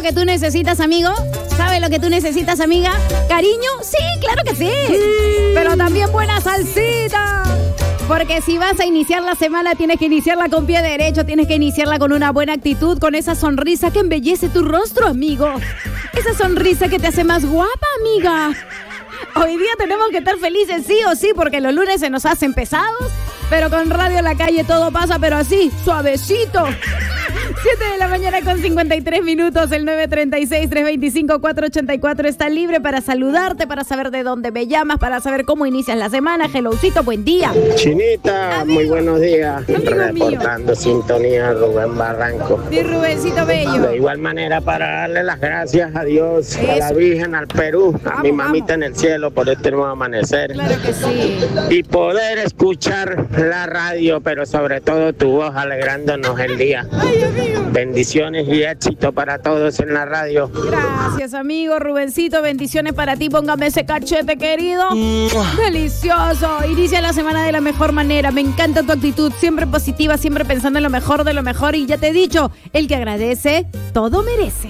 que tú necesitas, amigo? ¿Sabes lo que tú necesitas, amiga? ¿Cariño? Sí, claro que sí. Pero también buena salsita. Porque si vas a iniciar la semana, tienes que iniciarla con pie derecho, tienes que iniciarla con una buena actitud, con esa sonrisa que embellece tu rostro, amigo. Esa sonrisa que te hace más guapa, amiga. Hoy día tenemos que estar felices sí o sí, porque los lunes se nos hacen pesados, pero con Radio La Calle todo pasa, pero así, suavecito. 7 de la mañana con 53 minutos, el 936-325-484 está libre para saludarte, para saber de dónde me llamas, para saber cómo inicias la semana. Hellocito, buen día. Chinita, amigo. Muy buenos días. Amigo reportando mío. Sintonía, Rubén Barranco. Sí, Rubencito bello. De igual manera, para darle las gracias a Dios, a la Virgen, al Perú, a mi mamita en el cielo por este nuevo amanecer. Claro que sí. Y poder escuchar la radio, pero sobre todo tu voz alegrándonos el día. Ay, amigo. Bendiciones y éxito para todos en la radio. Gracias, amigo Rubencito. Bendiciones para ti. Póngame ese cachete, querido. Delicioso. Inicia la semana de la mejor manera. Me encanta tu actitud. Siempre positiva, siempre pensando en lo mejor de lo mejor. Y ya te he dicho, el que agradece, todo merece.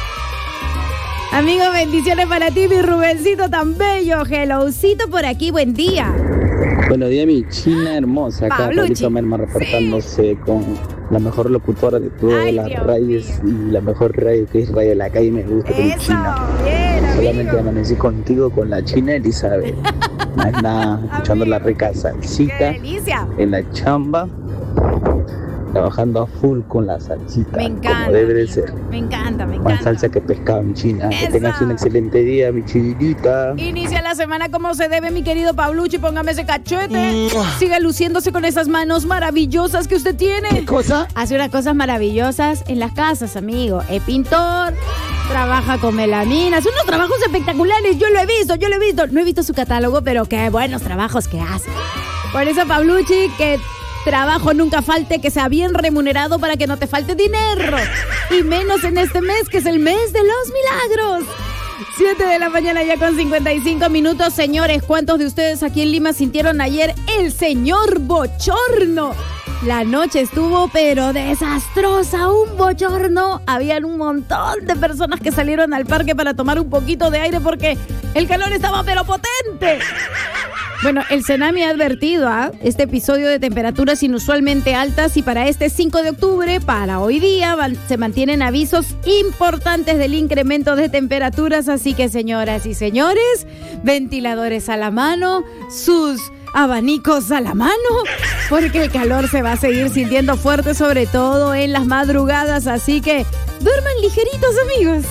Amigo, bendiciones para ti, mi Rubencito tan bello. Hellocito por aquí. Buen día. Buenos días, mi china hermosa. Acá Pablucci. Pablito Merma reportándose con la mejor locutora de todas las radios y la mejor radio que es Radio La Calle. Me gusta con mi china. Bien, Solamente amigo. amanecí contigo con la china Elizabeth. Más nada, escuchando la rica ¡Qué salsita delicia! en la chamba, trabajando a full con la salsita. Me encanta. Como debe de ser. Me encanta, me Más encanta. salsa que pescado, mi china. Que Eso. tengas un excelente día, mi chinita. Inicia la semana como se debe, mi querido Pablucci. Póngame ese cachete. Siga luciéndose con esas manos maravillosas que usted tiene. ¿Qué cosa? Hace unas cosas maravillosas en las casas, amigo. Es pintor, trabaja con melamina, hace unos trabajos espectaculares. Yo lo he visto. No he visto su catálogo, pero qué buenos trabajos que hace. Por eso, Pablucci, que trabajo nunca falte, que sea bien remunerado para que no te falte dinero. Y menos en este mes, que es el mes de los milagros. 7 de la mañana ya con 55 minutos. Señores, ¿cuántos de ustedes aquí en Lima sintieron ayer el señor bochorno? La noche estuvo pero desastrosa, un bochorno. Habían un montón de personas que salieron al parque para tomar un poquito de aire porque el calor estaba pero potente. Bueno, el Senami ha advertido este episodio de temperaturas inusualmente altas y para este 5 de octubre, para hoy día, se mantienen avisos importantes del incremento de temperaturas. Así que, señoras y señores, ventiladores a la mano, sus abanicos a la mano, porque el calor se va a seguir sintiendo fuerte, sobre todo en las madrugadas. Así que duerman ligeritos, amigos.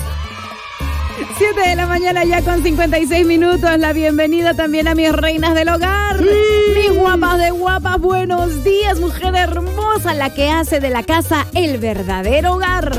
7 de la mañana ya con 56 minutos. La bienvenida también a mis reinas del hogar. Mis guapas de guapas, buenos días, mujer hermosa, la que hace de la casa el verdadero hogar.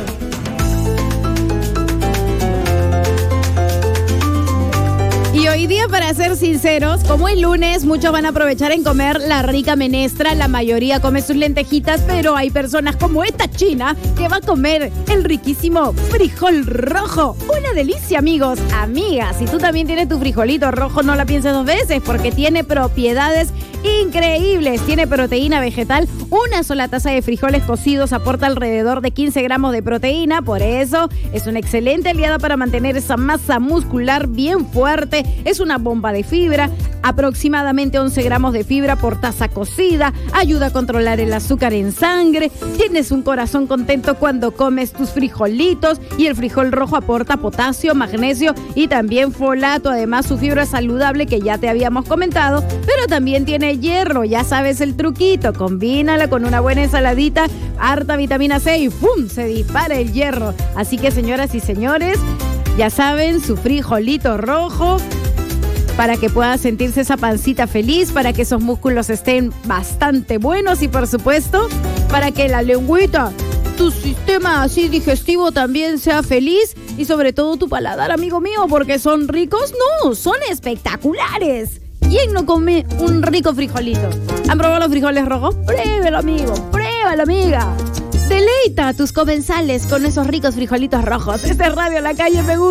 Y hoy día, para ser sinceros, como es lunes, muchos van a aprovechar en comer la rica menestra. La mayoría come sus lentejitas, pero hay personas como esta china que va a comer el riquísimo frijol rojo. Una delicia, amigos. Amigas, si tú también tienes tu frijolito rojo, no la pienses dos veces porque tiene propiedades increíbles. Tiene proteína vegetal. Una sola taza de frijoles cocidos aporta alrededor de 15 gramos de proteína. Por eso es una excelente aliada para mantener esa masa muscular bien fuerte. Es una bomba de fibra, aproximadamente 11 gramos de fibra por taza cocida. Ayuda a controlar el azúcar en sangre. Tienes un corazón contento cuando comes tus frijolitos. Y el frijol rojo aporta potasio, magnesio y también folato. Además, su fibra saludable, que ya te habíamos comentado, pero también tiene hierro. Ya sabes el truquito. Combínala con una buena ensaladita, harta vitamina C y ¡pum! Se dispara el hierro. Así que, señoras y señores, ya saben, su frijolito rojo, para que pueda sentirse esa pancita feliz, para que esos músculos estén bastante buenos y, por supuesto, para que la lengüita, tu sistema así digestivo también sea feliz y sobre todo tu paladar, amigo mío, porque son ricos, no, son espectaculares. ¿Quién no come un rico frijolito? ¿Han probado los frijoles rojos? Pruébalo, amigo, pruébalo, amiga. Deleita a tus comensales con esos ricos frijolitos rojos. Este es Radio La Calle, me gusta.